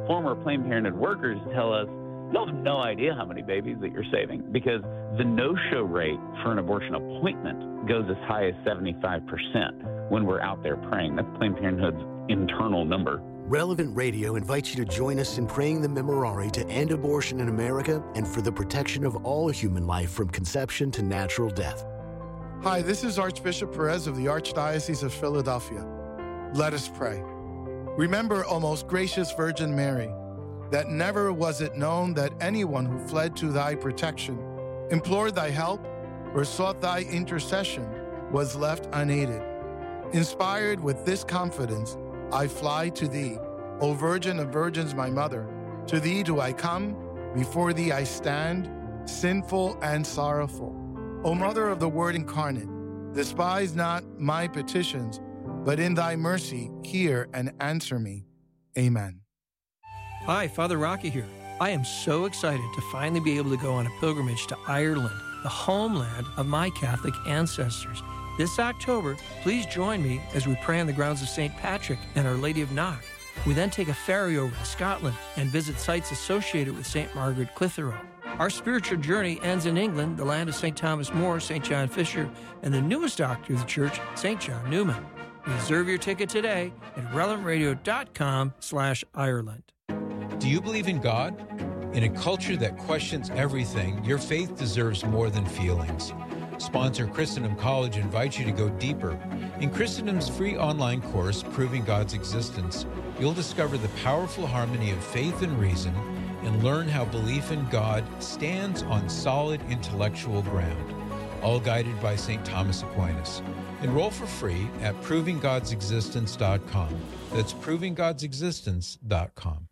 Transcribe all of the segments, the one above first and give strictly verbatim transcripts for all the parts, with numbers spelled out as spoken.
former Planned Parenthood workers tell us, you'll have no idea how many babies that you're saving, because the no-show rate for an abortion appointment goes as high as seventy-five percent when we're out there praying. That's Planned Parenthood's internal number. Relevant Radio invites you to join us in praying the Memorare to end abortion in America and for the protection of all human life from conception to natural death. Hi, this is Archbishop Perez of the Archdiocese of Philadelphia. Let us pray. Remember, O most gracious Virgin Mary, that never was it known that anyone who fled to thy protection, implored thy help, or sought thy intercession was left unaided. Inspired with this confidence, I fly to thee, O Virgin of Virgins, my mother. To thee do I come, before thee I stand, sinful and sorrowful. O Mother of the Word incarnate, despise not my petitions, but in thy mercy hear and answer me. Amen. Hi, Father Rocky here. I am so excited to finally be able to go on a pilgrimage to Ireland, the homeland of my Catholic ancestors. This October, please join me as we pray on the grounds of Saint Patrick and Our Lady of Knock. We then take a ferry over to Scotland and visit sites associated with Saint Margaret Clitheroe. Our spiritual journey ends in England, the land of Saint Thomas More, Saint John Fisher, and the newest doctor of the church, Saint John Newman. Reserve your ticket today at relevantradio.com slash Ireland. Do you believe in God? In a culture that questions everything, your faith deserves more than feelings. Sponsor Christendom College invites you to go deeper. In Christendom's free online course, Proving God's Existence, you'll discover the powerful harmony of faith and reason and learn how belief in God stands on solid intellectual ground, all guided by Saint Thomas Aquinas. Enroll for free at proving gods existence dot com. That's proving gods existence dot com.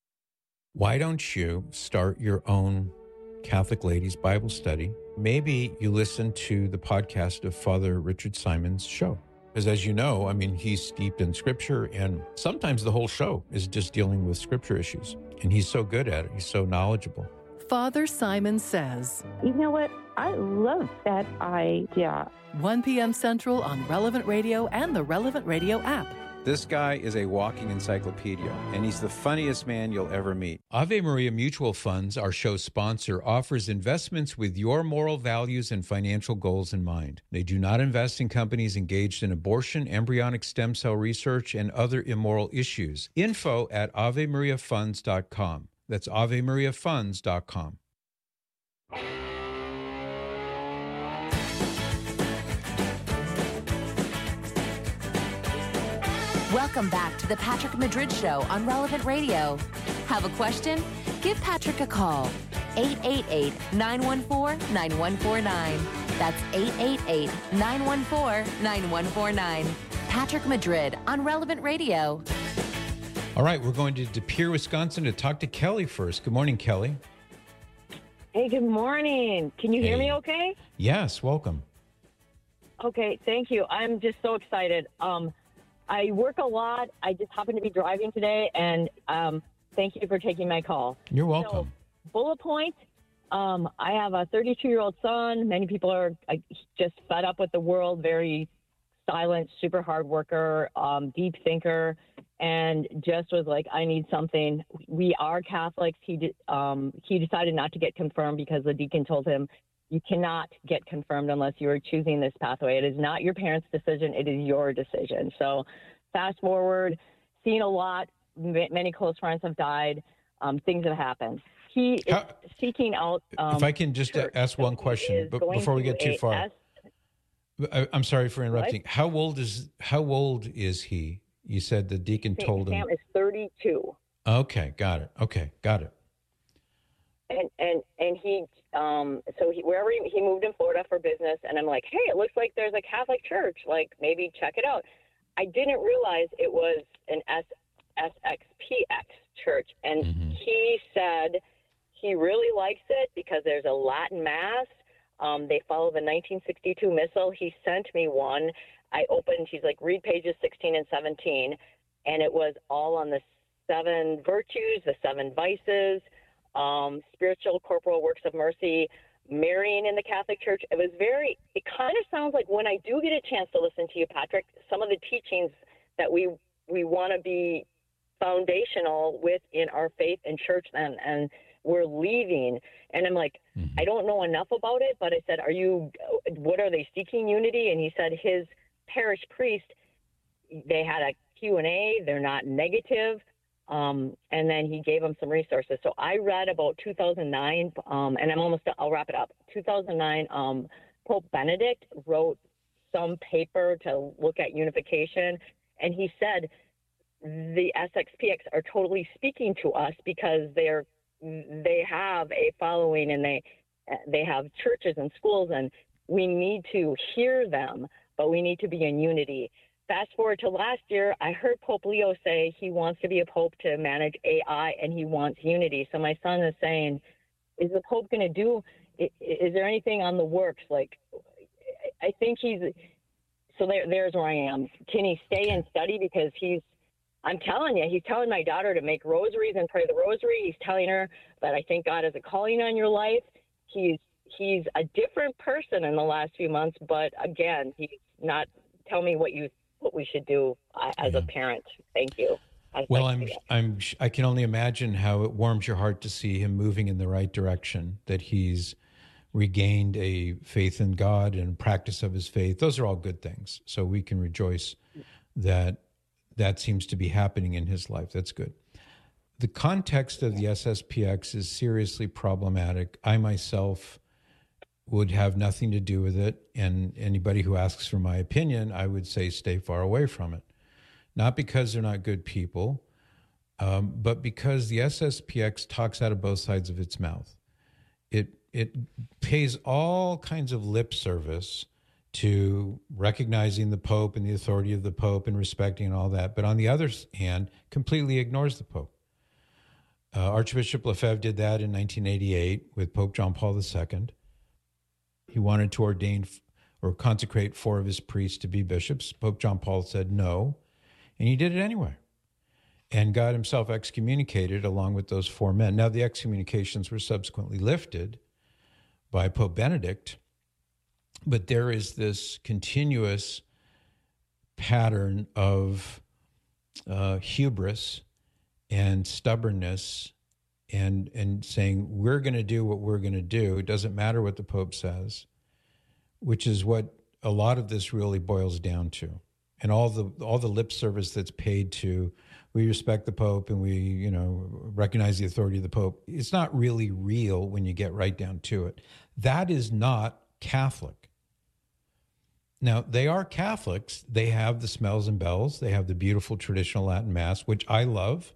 Why don't you start your own Catholic Ladies Bible study? Maybe you listen to the podcast of Father Richard Simon's show. Because as you know, I mean, he's steeped in Scripture, and sometimes the whole show is just dealing with Scripture issues. And he's so good at it. He's so knowledgeable. Father Simon Says. You know what? I love that idea. one p.m. Central on Relevant Radio and the Relevant Radio app. This guy is a walking encyclopedia, and he's the funniest man you'll ever meet. Ave Maria Mutual Funds, our show sponsor, offers investments with your moral values and financial goals in mind. They do not invest in companies engaged in abortion, embryonic stem cell research, and other immoral issues. Info at ave maria funds dot com. That's ave maria funds dot com. Welcome back to the Patrick Madrid Show on Relevant Radio. Have a question? Give Patrick a call. eight eight eight, nine one four, nine one four nine. That's eight eight eight, nine one four, nine one four nine. Patrick Madrid on Relevant Radio. All right, we're going to De Pere, Wisconsin to talk to Kelly first. Good morning, Kelly. Hey, good morning. Can you Hey. hear me okay? Yes, welcome. Okay, thank you. I'm just so excited. Um, I work a lot. I just happen to be driving today, and um, thank you for taking my call. You're welcome. So, bullet point, um, I have a thirty-two-year-old son. Many people are uh, just fed up with the world, very silent, super hard worker, um, deep thinker, and just was like, I need something. We are Catholics. He, did, um, he decided not to get confirmed because the deacon told him, you cannot get confirmed unless you are choosing this pathway. It is not your parents' decision. It is your decision. So fast forward, seen a lot. M- many close friends have died. Um, things have happened. He is How, seeking out um, if I can just church. ask one So question but before we get too far. S- I, I'm sorry for interrupting. What? How old is how old is he? You said the deacon Saint told him. Sam is thirty-two. Okay, got it. Okay, got it. And and and he um so he wherever he, he moved in Florida for business, and I'm like, hey, it looks like there's a Catholic church, like maybe check it out. I didn't realize it was an S X P X church, and mm-hmm. he said he really likes it because there's a Latin mass. Um, they follow the nineteen sixty-two missal. He sent me one. I opened. He's like, read pages sixteen and seventeen, and it was all on the seven virtues, the seven vices. Um, spiritual, corporal works of mercy, marrying in the Catholic Church. It was very, it kind of sounds like when I do get a chance to listen to you, Patrick, some of the teachings that we we want to be foundational within our faith and church then, and we're leaving. And I'm like, mm-hmm. I don't know enough about it, but I said, are you, what are they seeking unity? And he said his parish priest, they had a Q and A, they're not negative. Um, and then he gave them some resources. So I read about two thousand nine, um, and I'm almost, I'll wrap it up. two thousand nine, um, Pope Benedict wrote some paper to look at unification. And he said the S X P X are totally speaking to us because they're, they have a following, and they, they have churches and schools, and we need to hear them, but we need to be in unity. Fast forward to last year, I heard Pope Leo say he wants to be a pope to manage A I, and he wants unity. So my son is saying, is the Pope going to do, is there anything on the works? Like, I think he's, so there, there's where I am. Can he stay and study? Because he's, I'm telling you, he's telling my daughter to make rosaries and pray the rosary. He's telling her that I think God has a calling on your life. He's, he's a different person in the last few months, but again, he's not, tell me what you what we should do uh, as yeah. a parent. Thank you. I'd well, like I'm, I'm, I can only imagine how it warms your heart to see him moving in the right direction, that he's regained a faith in God and practice of his faith. Those are all good things. So we can rejoice that that seems to be happening in his life. That's good. The context of the S S P X is seriously problematic. I myself would have nothing to do with it. And anybody who asks for my opinion, I would say stay far away from it. Not because they're not good people, um, but because the S S P X talks out of both sides of its mouth. It it pays all kinds of lip service to recognizing the Pope and the authority of the Pope and respecting and all that. But on the other hand, completely ignores the Pope. Uh, Archbishop Lefebvre did that in nineteen eighty-eight with Pope John Paul the Second. He wanted to ordain or consecrate four of his priests to be bishops. Pope John Paul said no, and he did it anyway. And God himself excommunicated along with those four men. Now, the excommunications were subsequently lifted by Pope Benedict, but there is this continuous pattern of uh, hubris and stubbornness and and saying, we're going to do what we're going to do. It doesn't matter what the Pope says, which is what a lot of this really boils down to. And all the all the lip service that's paid to, we respect the Pope and we, you know, recognize the authority of the Pope. It's not really real when you get right down to it. That is not Catholic. Now, they are Catholics. They have the smells and bells. They have the beautiful traditional Latin Mass, which I love.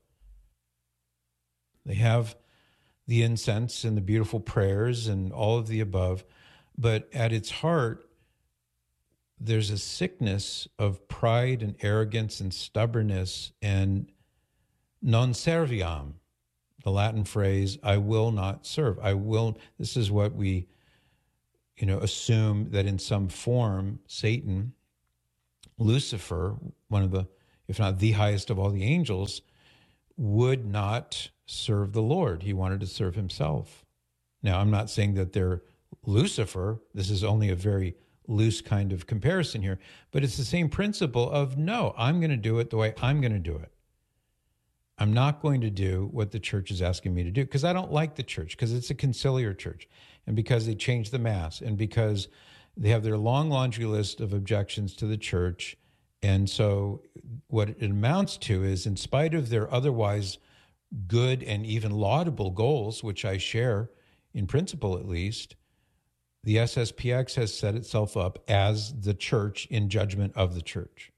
They have the incense and the beautiful prayers and all of the above. But at its heart, there's a sickness of pride and arrogance and stubbornness and non serviam, the Latin phrase, I will not serve. I will, this is what we, you know, assume that in some form, Satan, Lucifer, one of the, if not the highest of all the angels, would not serve the Lord. He wanted to serve himself. Now, I'm not saying that they're Lucifer. This is only a very loose kind of comparison here, but it's the same principle of, no, I'm going to do it the way I'm going to do it. I'm not going to do what the church is asking me to do because I don't like the church, because it's a conciliar church, and because they changed the Mass, and because they have their long laundry list of objections to the church. And so what it amounts to is, in spite of their otherwise good and even laudable goals, which I share in principle at least, the S S P X has set itself up as the church in judgment of the church.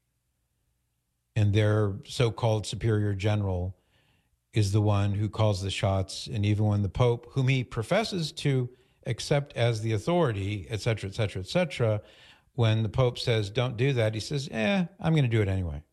And their so-called superior general is the one who calls the shots. And even when the Pope, whom he professes to accept as the authority, et cetera, et cetera, et cetera, when the Pope says, don't do that, he says, eh, I'm going to do it anyway.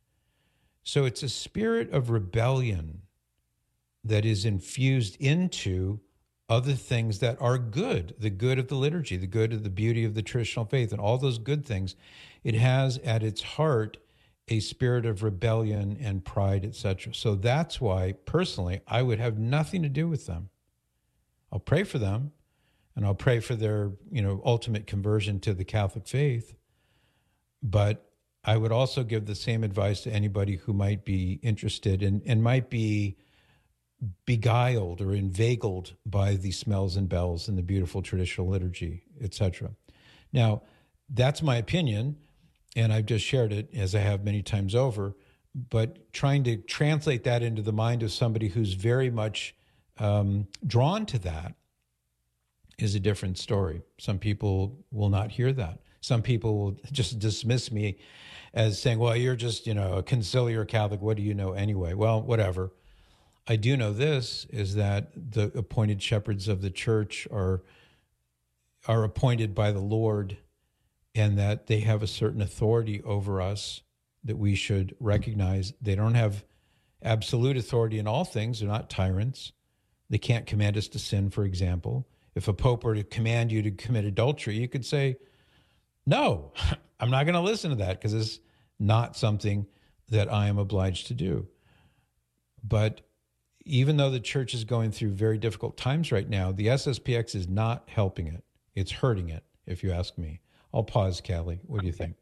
So it's a spirit of rebellion that is infused into other things that are good, the good of the liturgy, the good of the beauty of the traditional faith, and all those good things. It has at its heart a spirit of rebellion and pride, et cetera. So that's why, personally, I would have nothing to do with them. I'll pray for them, and I'll pray for their, you know, ultimate conversion to the Catholic faith. But I would also give the same advice to anybody who might be interested and, and might be beguiled or inveigled by the smells and bells and the beautiful traditional liturgy, et cetera. Now, that's my opinion, and I've just shared it, as I have many times over, but trying to translate that into the mind of somebody who's very much um, drawn to that is a different story. Some people will not hear that. Some people will just dismiss me as saying, well, you're just, you know, a conciliar Catholic. What do you know anyway? Well, whatever. I do know this, is that the appointed shepherds of the church are are appointed by the Lord, and that they have a certain authority over us that we should recognize. They don't have absolute authority in all things. They're not tyrants. They can't command us to sin, for example. If a pope were to command you to commit adultery, you could say, no, I'm not going to listen to that because it's not something that I am obliged to do. But even though the church is going through very difficult times right now, the S S P X is not helping it. It's hurting it, if you ask me. I'll pause, Callie. What do you think?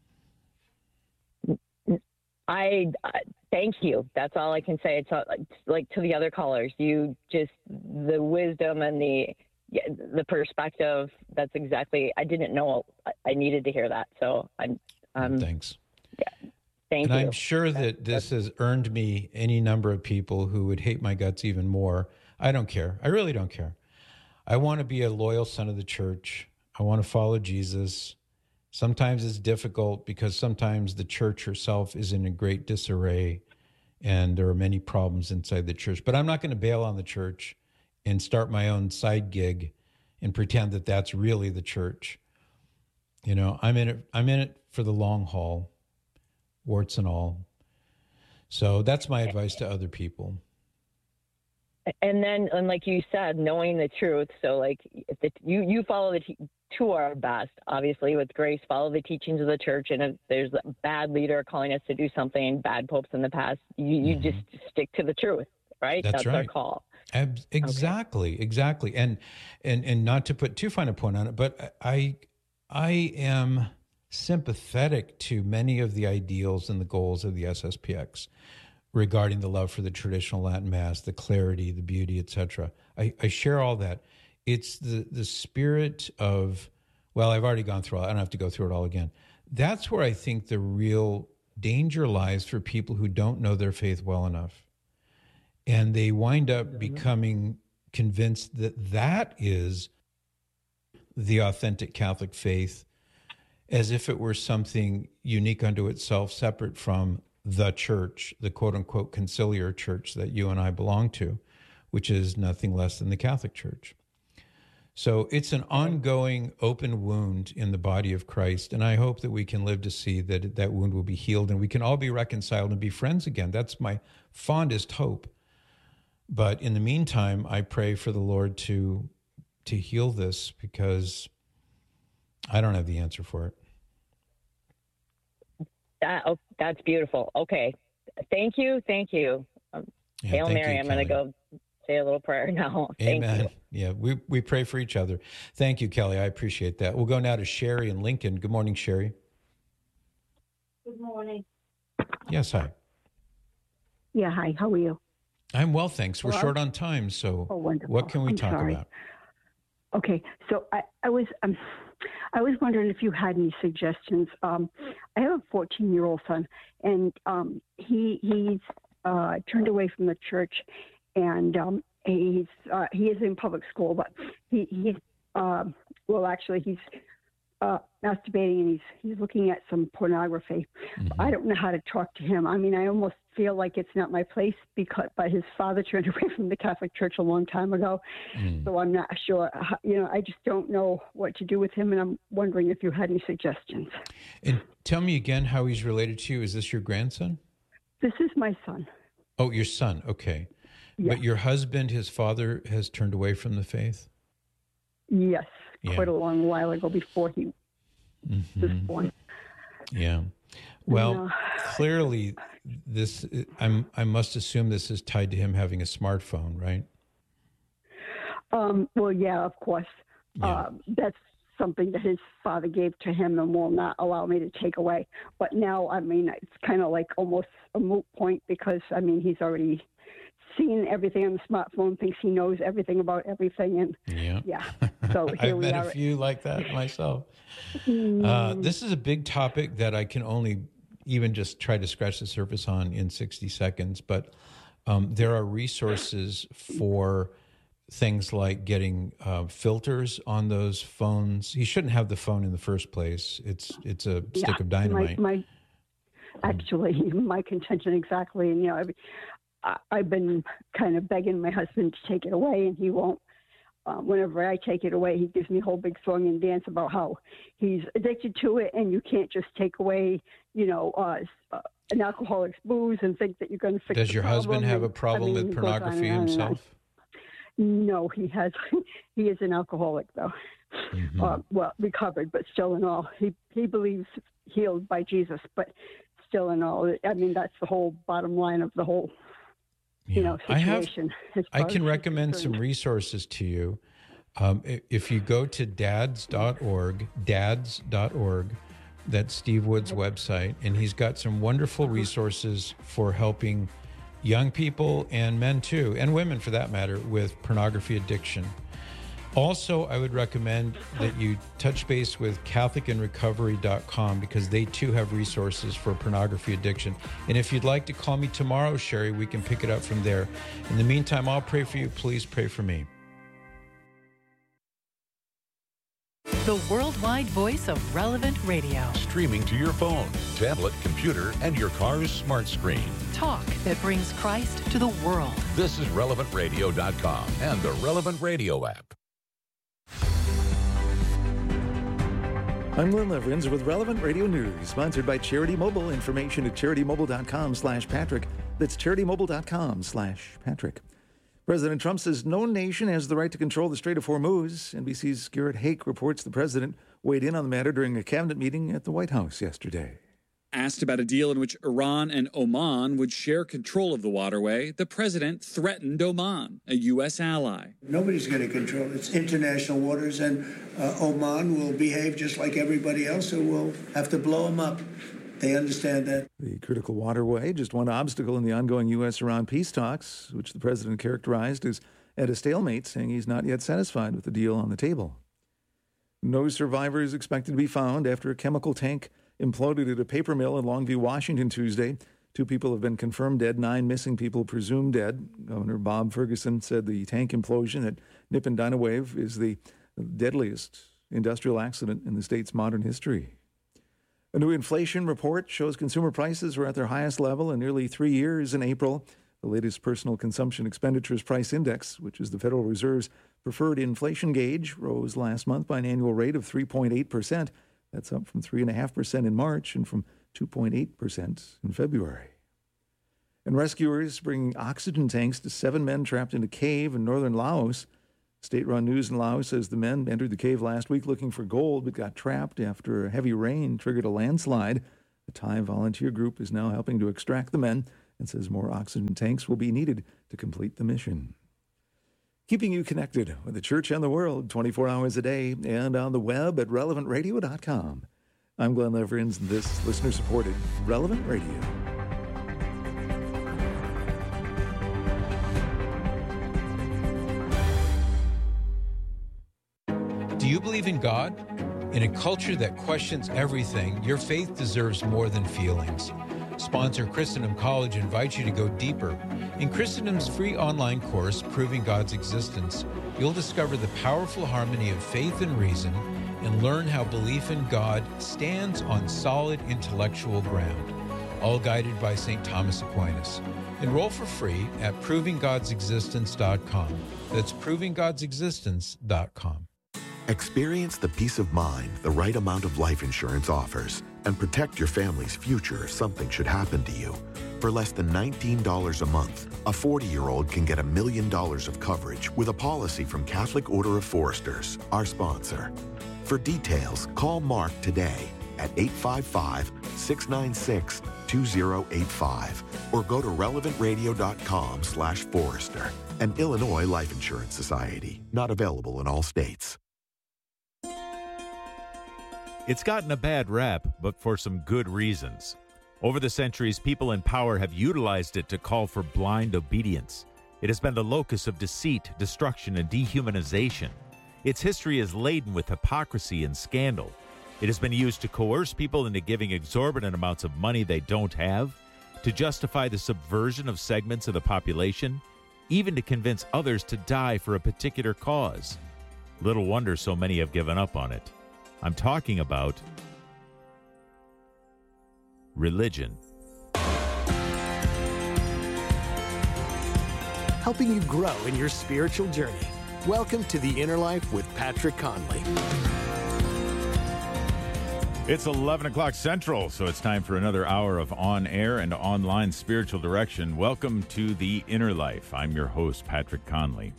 I uh, thank you. That's all I can say. It's uh, like to the other callers, you just, the wisdom and the the perspective, that's exactly, I didn't know I needed to hear that. So I'm, um, thanks. Yeah. Thank and you. I'm sure that this has earned me any number of people who would hate my guts even more. I don't care. I really don't care. I want to be a loyal son of the church. I want to follow Jesus. Sometimes it's difficult because sometimes the church herself is in a great disarray and there are many problems inside the church. But I'm not going to bail on the church and start my own side gig and pretend that that's really the church. You know, I'm in it, I'm in it for the long haul, warts and all. So that's my advice to other people. And then, and like you said, knowing the truth. So like if the, you, you follow the, te- to our best, obviously with grace, follow the teachings of the church. And if there's a bad leader calling us to do something, bad popes in the past, you, you mm-hmm. just stick to the truth, right? That's, That's right. our call. Ab- exactly. Okay. Exactly. And, and, and not to put too fine a point on it, but I, I am sympathetic to many of the ideals and the goals of the S S P X regarding the love for the traditional Latin Mass, the clarity, the beauty, et cetera. I, I share all that. It's the, the spirit of, well, I've already gone through all, I don't have to go through it all again. That's where I think the real danger lies for people who don't know their faith well enough. And they wind up becoming convinced that that is the authentic Catholic faith, as if it were something unique unto itself, separate from the church, the quote-unquote conciliar church that you and I belong to, which is nothing less than the Catholic Church. So it's an ongoing open wound in the body of Christ, and I hope that we can live to see that that wound will be healed and we can all be reconciled and be friends again. That's my fondest hope. But in the meantime, I pray for the Lord to to heal this, because I don't have the answer for it. That, oh, that's beautiful. Okay. Thank you. Thank you. Um, yeah, Hail thank Mary. you, I'm going to go say a little prayer now. Thank Amen. you. Yeah, we, we pray for each other. Thank you, Kelly. I appreciate that. We'll go now to Sherry in Lincoln. Good morning, Sherry. Good morning. Yes, hi. Yeah, hi. How are you? I'm well, thanks. We're Hello? short on time, so oh, wonderful. What can we I'm talk sorry. about? Okay, so I, I was um, I was wondering if you had any suggestions. Um, I have a fourteen-year-old son, and um, he he's uh, turned away from the church, and um, he's uh, he is in public school, but he he's uh, well, actually he's uh, masturbating and he's he's looking at some pornography. Mm-hmm. I don't know how to talk to him. I mean, I almost feel like it's not my place, because but his father turned away from the Catholic Church a long time ago, mm. so I'm not sure. How, you know, I just don't know what to do with him, and I'm wondering if you had any suggestions. And tell me again how he's related to you. Is this your grandson? This is my son. Oh, your son. Okay, yeah. But your husband, his father, has turned away from the faith? Yes, yeah. Quite a long while ago, before he mm-hmm. was born. Yeah. Well, and, uh, clearly, this I'm. I must assume this is tied to him having a smartphone, right? Um, well, yeah, of course. Yeah. Uh, that's something that his father gave to him and will not allow me to take away. But now, I mean, it's kind of like almost a moot point because, I mean, he's already seen everything on the smartphone, thinks he knows everything about everything. And yeah, yeah. So here I've we met are. a few like that myself. Mm. Uh, this is a big topic that I can only even just try to scratch the surface on in sixty seconds. But um, there are resources for things like getting uh, filters on those phones. He shouldn't have the phone in the first place. It's it's a stick yeah, of dynamite. My, my, actually, my contention exactly. And, you know, I've, I, I've been kind of begging my husband to take it away, and he won't. Um, whenever I take it away, he gives me a whole big song and dance about how he's addicted to it, and you can't just take away, you know, uh, uh, an alcoholic's booze and think that you're going to fix Does the your problem. husband have a And, problem I mean, with he goes on pornography and on and on. himself? No, he has. He is an alcoholic, though. Mm-hmm. Uh, well, recovered, but still in all, he he believes healed by Jesus, but still in all, I mean, that's the whole bottom line of the whole, yeah. you know, situation. I have. I can recommend some resources to you. Um, if you go to dads dot org, dads dot org, that's Steve Wood's website, and he's got some wonderful resources for helping young people and men too, and women for that matter, with pornography addiction. Also, I would recommend that you touch base with Catholic in Recovery dot com because they too have resources for pornography addiction. And if you'd like to call me tomorrow, Sherry, we can pick it up from there. In the meantime, I'll pray for you. Please pray for me. The worldwide voice of Relevant Radio. Streaming to your phone, tablet, computer, and your car's smart screen. Talk that brings Christ to the world. This is Relevant Radio dot com and the Relevant Radio app. I'm Glenn Leverins with Relevant Radio News, sponsored by Charity Mobile. Information at charity mobile dot com slash Patrick. That's charity mobile dot com slash Patrick. President Trump says no nation has the right to control the Strait of Hormuz. N B C's Garrett Haake reports the president weighed in on the matter during a cabinet meeting at the White House yesterday. Asked about a deal in which Iran and Oman would share control of the waterway, the president threatened Oman, a U S ally. Nobody's going to control it. It's international waters, and uh, Oman will behave just like everybody else, so we'll have to blow them up. They understand that. The critical waterway, just one obstacle in the ongoing U S-Iran peace talks, which the president characterized as at a stalemate, saying he's not yet satisfied with the deal on the table. No survivors expected to be found after a chemical tank imploded at a paper mill in Longview, Washington, Tuesday. Two people have been confirmed dead, nine missing people presumed dead. Governor Bob Ferguson said the tank implosion at Nippon Dynawave is the deadliest industrial accident in the state's modern history. A new inflation report shows consumer prices were at their highest level in nearly three years in April. The latest Personal Consumption Expenditures Price Index, which is the Federal Reserve's preferred inflation gauge, rose last month by an annual rate of three point eight percent. That's up from three point five percent in March and from two point eight percent in February. And rescuers bringing oxygen tanks to seven men trapped in a cave in northern Laos. State-run news in Laos says the men entered the cave last week looking for gold but got trapped after a heavy rain triggered a landslide. The Thai volunteer group is now helping to extract the men and says more oxygen tanks will be needed to complete the mission. Keeping you connected with the church and the world twenty-four hours a day and on the web at relevant radio dot com. I'm Glenn Leverins, and this listener-supported Relevant Radio. Do you believe in God? In a culture that questions everything, your faith deserves more than feelings. Sponsor Christendom College invites you to go deeper. In Christendom's free online course, Proving God's Existence, you'll discover the powerful harmony of faith and reason and learn how belief in God stands on solid intellectual ground, all guided by Saint Thomas Aquinas. Enroll for free at proving gods existence dot com. That's proving gods existence dot com. Experience the peace of mind the right amount of life insurance offers and protect your family's future if something should happen to you. For less than nineteen dollars a month, a forty-year-old can get a million dollars of coverage with a policy from Catholic Order of Foresters, our sponsor. For details, call Mark today at eight five five, six nine six, two zero eight five or go to relevant radio dot com slash Forester, an Illinois Life Insurance Society. Not available in all states. It's gotten a bad rap, but for some good reasons. Over the centuries, people in power have utilized it to call for blind obedience. It has been the locus of deceit, destruction, and dehumanization. Its history is laden with hypocrisy and scandal. It has been used to coerce people into giving exorbitant amounts of money they don't have, to justify the subversion of segments of the population, even to convince others to die for a particular cause. Little wonder so many have given up on it. I'm talking about religion. Helping you grow in your spiritual journey. Welcome to The Inner Life with Patrick Conley. It's eleven o'clock Central, so it's time for another hour of on-air and online spiritual direction. Welcome to The Inner Life. I'm your host, Patrick Conley.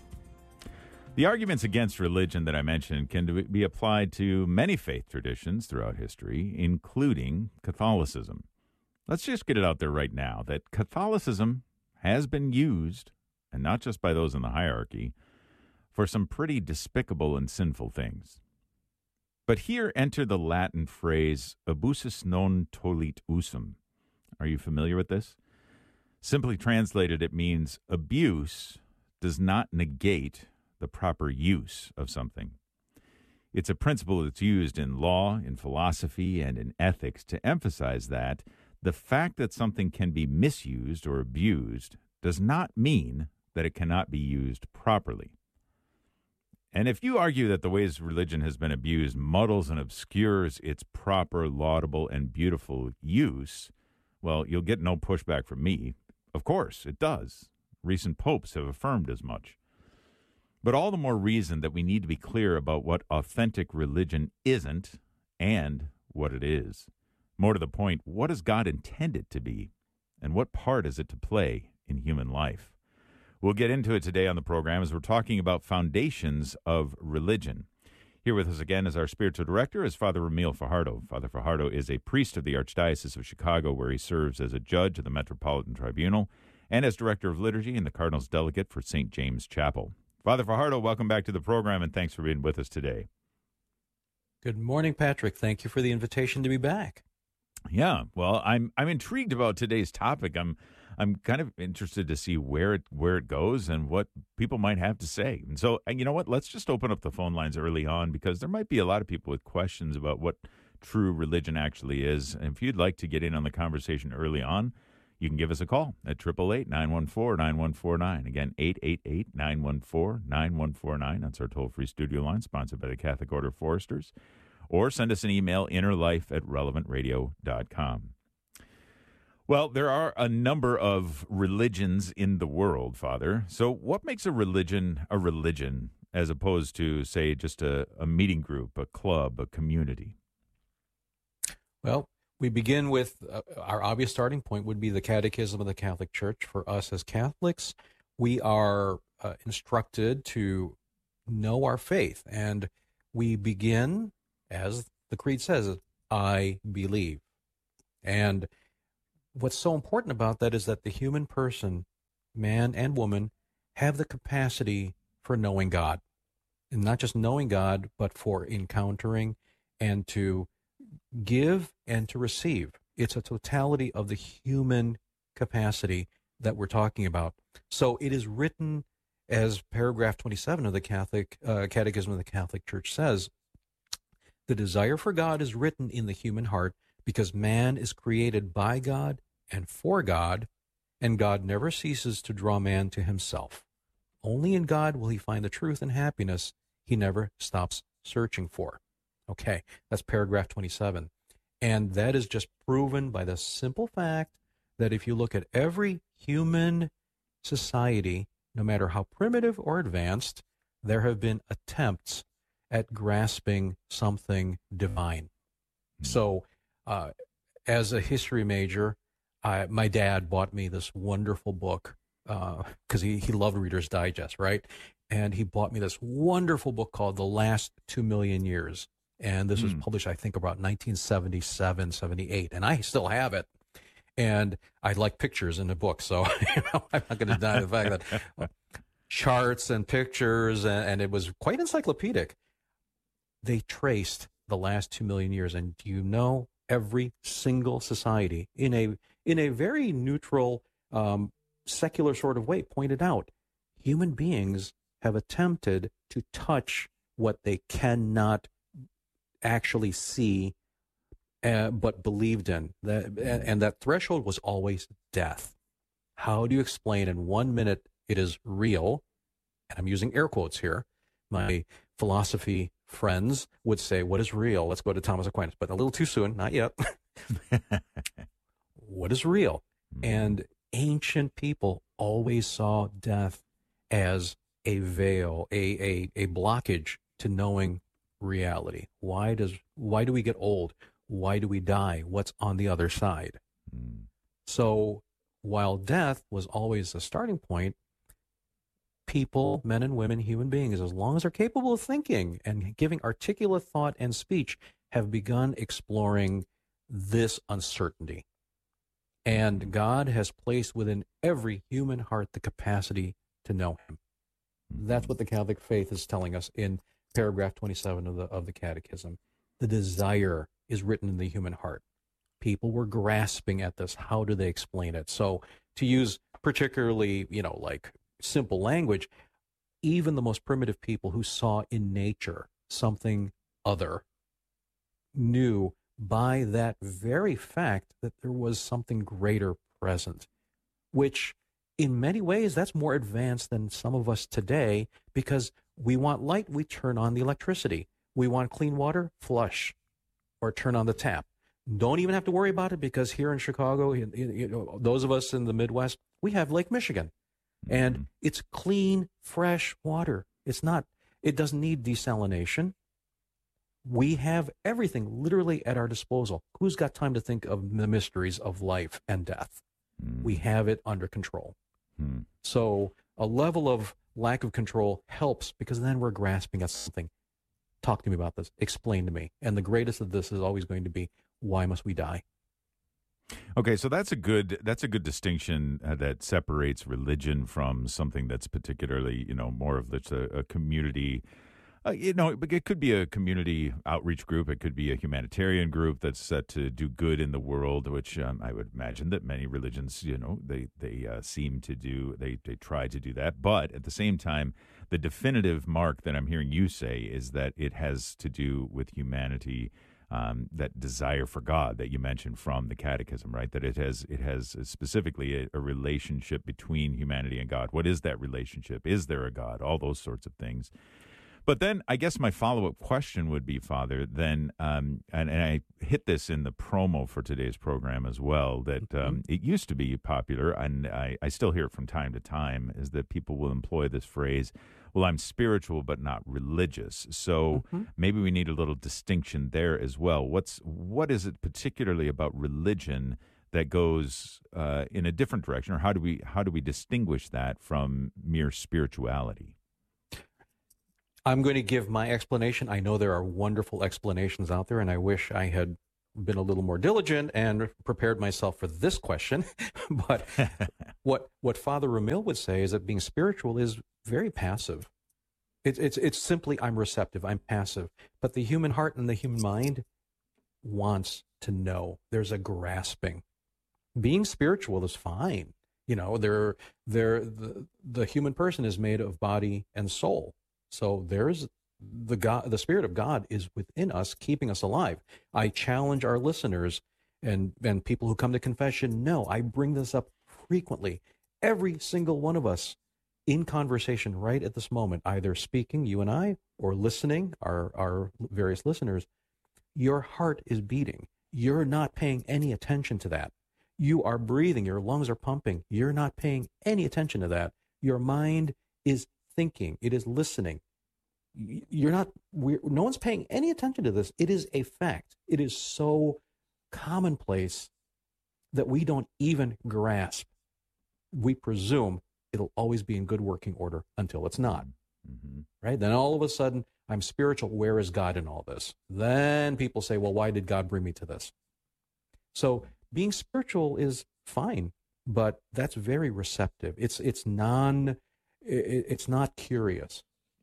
The arguments against religion that I mentioned can be applied to many faith traditions throughout history, including Catholicism. Let's just get it out there right now that Catholicism has been used, and not just by those in the hierarchy, for some pretty despicable and sinful things. But here enter the Latin phrase, abusus non tollit usum. Are you familiar with this? Simply translated, it means abuse does not negate the proper use of something. It's a principle that's used in law, in philosophy, and in ethics to emphasize that the fact that something can be misused or abused does not mean that it cannot be used properly. And if you argue that the ways religion has been abused muddles and obscures its proper, laudable, and beautiful use, well, you'll get no pushback from me. Of course, it does. Recent popes have affirmed as much. But all the more reason that we need to be clear about what authentic religion isn't and what it is. More to the point, what does God intend it to be? And what part is it to play in human life? We'll get into it today on the program as we're talking about foundations of religion. Here with us again is our spiritual director, is Father Ramil Fajardo. Father Fajardo is a priest of the Archdiocese of Chicago, where he serves as a judge of the Metropolitan Tribunal and as director of liturgy and the Cardinal's delegate for Saint James Chapel. Father Fajardo, welcome back to the program, and thanks for being with us today. Good morning, Patrick. Thank you for the invitation to be back. Yeah, well, I'm I'm intrigued about today's topic. I'm I'm kind of interested to see where it where it goes and what people might have to say. And so, you know what? Let's just open up the phone lines early on, because there might be a lot of people with questions about what true religion actually is. And if you'd like to get in on the conversation early on, you can give us a call at eight eight eight, nine one four, nine one four nine. Again, eight eight eight, nine one four, nine one four nine. That's our toll-free studio line, sponsored by the Catholic Order of Foresters. Or send us an email, innerlife at relevant radio dot com. Well, there are a number of religions in the world, Father. So what makes a religion a religion as opposed to, say, just a, a meeting group, a club, a community? Well, we begin with uh, our obvious starting point would be the Catechism of the Catholic Church. For us as Catholics, we are uh, instructed to know our faith, and we begin, as the Creed says, I believe. And what's so important about that is that the human person, man and woman, have the capacity for knowing God. And not just knowing God, but for encountering and to give and to receive. It's a totality of the human capacity that we're talking about. So it is written, as paragraph twenty-seven of the Catholic uh, Catechism of the Catholic Church says, the desire for God is written in the human heart because man is created by God and for God, and God never ceases to draw man to himself. Only in God will he find the truth and happiness he never stops searching for. Okay, that's paragraph twenty-seven. And that is just proven by the simple fact that if you look at every human society, no matter how primitive or advanced, there have been attempts at grasping something divine. So, uh, as a history major, I, my dad bought me this wonderful book because uh, he, he loved Reader's Digest, right? And he bought me this wonderful book called The Last Two Million Years. And this mm. was published, I think, about nineteen seventy-seven, seventy-eight. And I still have it. And I like pictures in the book, so you know, I'm not going to deny the fact that uh, charts and pictures, and, and it was quite encyclopedic. They traced the last two million years. And do you know, every single society in a in a very neutral, um, secular sort of way pointed out, human beings have attempted to touch what they cannot actually see, uh, but believed in. That, and, and that threshold was always death. How do you explain in one minute it is real? And I'm using air quotes here. My philosophy friends would say, what is real? Let's go to Thomas Aquinas, but a little too soon, not yet. What is real? And ancient people always saw death as a veil, a, a, a blockage to knowing reality. Why does why do we get old? Why do we die? What's on the other side? Mm. So while death was always the starting point, people, men and women, human beings, as long as they're capable of thinking and giving articulate thought and speech, have begun exploring this uncertainty. And God has placed within every human heart the capacity to know him. That's what the Catholic faith is telling us in paragraph twenty-seven of the of the Catechism. The desire is written in the human heart. People were grasping at this. How do they explain it? So to use particularly, you know, like simple language, even the most primitive people who saw in nature something other knew by that very fact that there was something greater present, which in many ways that's more advanced than some of us today, because we want light, we turn on the electricity. We want clean water, flush or turn on the tap. Don't even have to worry about it, because here in Chicago, you know, those of us in the Midwest, we have Lake Michigan, and mm-hmm. it's clean, fresh water. It's not, it doesn't need desalination. We have everything literally at our disposal. Who's got time to think of the mysteries of life and death? Mm. We have it under control. Mm. So a level of lack of control helps, because then we're grasping at something. Talk to me about this. Explain to me. And the greatest of this is always going to be, why must we die? Okay, so that's a good that's a good distinction uh, that separates religion from something that's particularly, you know, more of that's a, a community. Uh, you know, it could be a community outreach group. It could be a humanitarian group that's set to do good in the world, which um, I would imagine that many religions, you know, they they uh, seem to do. They they try to do that. But at the same time, the definitive mark that I'm hearing you say is that it has to do with humanity, um, that desire for God that you mentioned from the Catechism, right? That it has it has specifically a, a relationship between humanity and God. What is that relationship? Is there a God? All those sorts of things. But then I guess my follow-up question would be, Father, then, um, and, and I hit this in the promo for today's program as well, that um, it used to be popular, and I, I still hear it from time to time, is that people will employ this phrase, well, I'm spiritual but not religious. So mm-hmm. maybe we need a little distinction there as well. What's what is it particularly about religion that goes uh, in a different direction, or how do we how do we distinguish that from mere spirituality? I'm going to give my explanation. I know there are wonderful explanations out there, and I wish I had been a little more diligent and prepared myself for this question. But what what Father Ramil would say is that being spiritual is very passive. It's it's it's simply, I'm receptive, I'm passive. But the human heart and the human mind wants to know. There's a grasping. Being spiritual is fine. You know, they're, they're, the, the human person is made of body and soul. So there's the God, the Spirit of God is within us, keeping us alive. I challenge our listeners and, and people who come to confession. No, I bring this up frequently. Every single one of us in conversation right at this moment, either speaking, you and I, or listening, our, our various listeners, your heart is beating. You're not paying any attention to that. You are breathing. Your lungs are pumping. You're not paying any attention to that. Your mind is thinking, it is listening. You're not, we're, no one's paying any attention to this. It is a fact. It is so commonplace that we don't even grasp. We presume it'll always be in good working order until it's not. Mm-hmm. Right? Then all of a sudden, I'm spiritual. Where is God in all this? Then people say, well, why did God bring me to this? So being spiritual is fine, but that's very receptive. It's, it's non, It's not curious.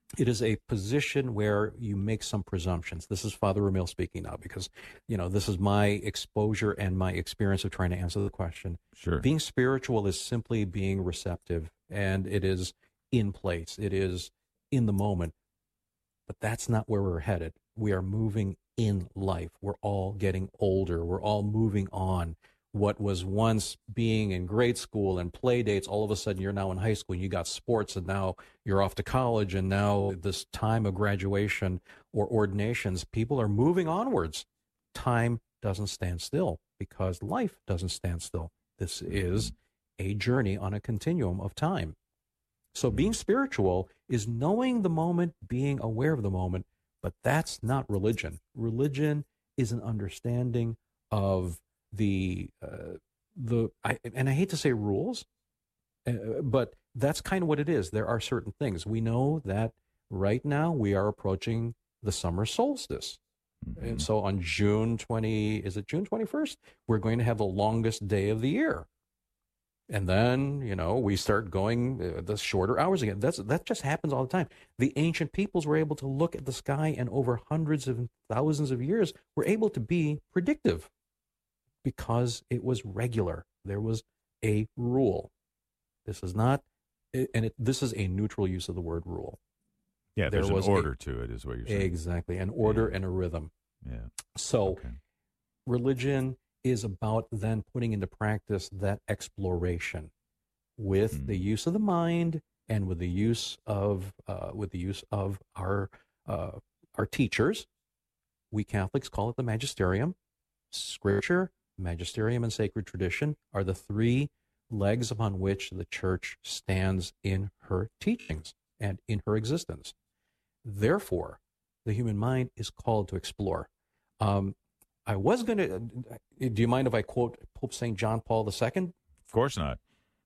It is a position where you make some presumptions. This is Father Ramil speaking now because, you know, this is my exposure and my experience of trying to answer the question. Sure. Being spiritual is simply being receptive, and it is in place. It is in the moment. But that's not where we're headed. We are moving in life. We're all getting older. We're all moving on. What was once being in grade school and play dates, all of a sudden you're now in high school and you got sports, and now you're off to college, and now this time of graduation or ordinations, people are moving onwards. Time doesn't stand still because life doesn't stand still. This is a journey on a continuum of time. So being spiritual is knowing the moment, being aware of the moment, but that's not religion. Religion is an understanding of the uh, the I, and I hate to say rules, uh, but that's kind of what it is. There are certain things. We know that right now we are approaching the summer solstice. Mm-hmm. And so on June twentieth, is it June twenty-first? We're going to have the longest day of the year. And then, you know, we start going uh, the shorter hours again. That's that just happens all the time. The ancient peoples were able to look at the sky, and over hundreds of thousands of years were able to be predictive, because it was regular. There was a rule. This is not, and it, this is a neutral use of the word rule. Yeah, there there's was an order a, to it, is what you're saying. Exactly, an order yeah. and a rhythm. Yeah. So okay. religion is about then putting into practice that exploration with mm. the use of the mind and with the use of uh, with the use of our uh, our teachers. We Catholics call it the magisterium. Scripture, magisterium, and sacred tradition are the three legs upon which the church stands in her teachings and in her existence. Therefore, the human mind is called to explore. Um, I was going to, do you mind if I quote Pope Saint John Paul the Second? Of course not.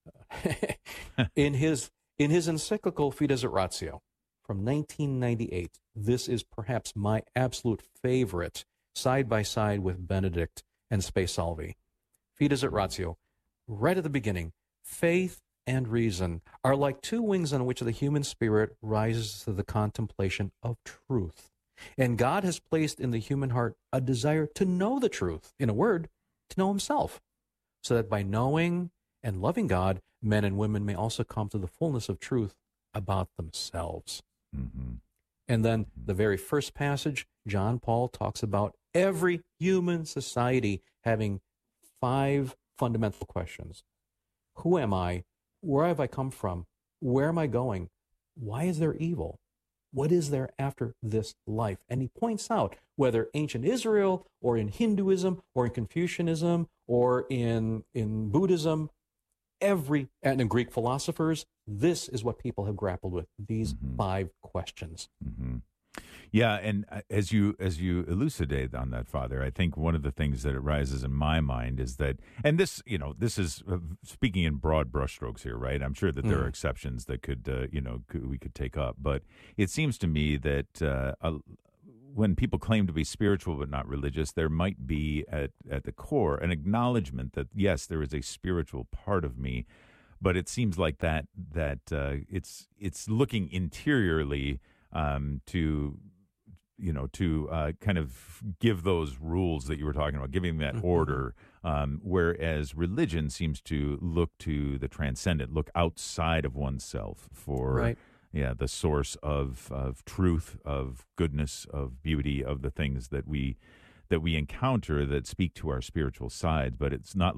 in his in his encyclical Fides et Ratio from nineteen ninety-eight, this is perhaps my absolute favorite, side by side with Benedict and Spe Salvi. Fides et Ratio, right at the beginning, faith and reason are like two wings on which the human spirit rises to the contemplation of truth. And God has placed in the human heart a desire to know the truth, in a word, to know himself, so that by knowing and loving God, men and women may also come to the fullness of truth about themselves. Mm-hmm. And then the very first passage, John Paul talks about every human society having five fundamental questions. Who am I? Where have I come from? Where am I going? Why is there evil? What is there after this life? And he points out whether ancient Israel or in Hinduism or in Confucianism or in, in Buddhism, every, and in Greek philosophers, this is what people have grappled with, these mm-hmm. five questions. Mm-hmm. Yeah, and as you as you elucidate on that, Father, I think one of the things that arises in my mind is that, and this, you know, this is uh, speaking in broad brushstrokes here, right? I'm sure that there mm. are exceptions that could, uh, you know, could, we could take up, but it seems to me that uh, uh, when people claim to be spiritual but not religious, there might be at at the core an acknowledgement that yes, there is a spiritual part of me, but it seems like that that uh, it's it's looking interiorly um, to. you know, to uh, kind of give those rules that you were talking about, giving that mm-hmm. order, um, whereas religion seems to look to the transcendent, look outside of oneself for, right. yeah, the source of, of truth, of goodness, of beauty, of the things that we that we encounter that speak to our spiritual sides, but it's not